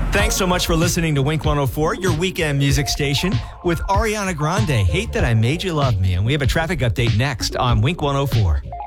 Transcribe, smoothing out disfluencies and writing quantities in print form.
Thanks so much for listening to Wink 104, your weekend music station, with Ariana Grande, Hate That I Made You Love Me. And we have a traffic update next on Wink 104.